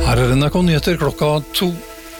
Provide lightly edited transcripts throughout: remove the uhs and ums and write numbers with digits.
Her NRK Nyheter klokka 2.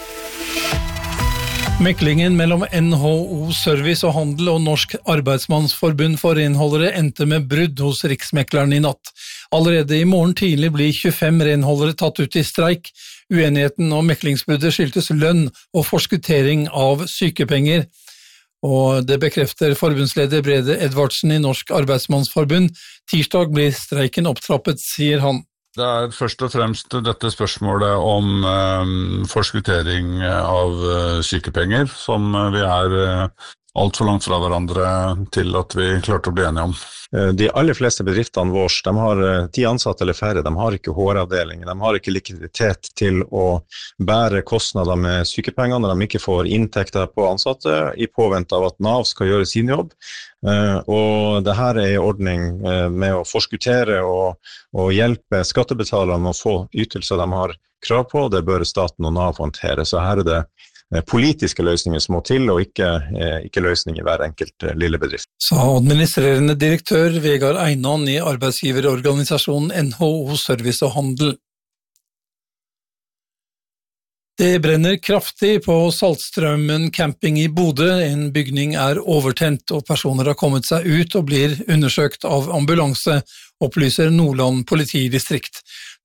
Meklingen mellom NHO Service og Handel og Norsk Arbeidsmannsforbund for renholdere endte med brudd hos Riksmekleren i natt. Allerede i morgen tidlig blir 25 renholdere tatt ut i streik. Uenigheten og meklingsbruddet skyldtes lønn og forskuttering av sykepenger. Og det bekrefter forbundsleder Brede Edvardsen i Norsk Arbeidsmannsforbund. Tirsdag blir streiken opptrappet, sier han. Det først og fremst dette spørsmålet om forskuttering av sykepenger, som vi alt for langt fra hverandre til at vi klarte å bli enige om. De aller fleste bedriftene våre, de har 10 ansatte eller færre, de har ikke HR-avdeling, de har ikke likviditet til å bære kostnader med sykepenger når de ikke får inntekter på ansatte i påvente av at NAV skal gjøre sin jobb. Og det her en ordning med å forskuttere og hjelpe skattebetalerne med å få ytelser de har krav på, det bør staten og NAV håndtere. Så her det politiske løsninger som må til, og ikke løsninger i hver enkelt lille bedrift. Sa administrerende direktør Vegard Einan i arbeidsgiverorganisasjonen NHO Service og Handel. Det brenner kraftig på Saltstraumen camping i Bodø. En bygning overtent, og personer har kommet seg ut og blir undersøkt av ambulanse, opplyser Nordland politidistrikt.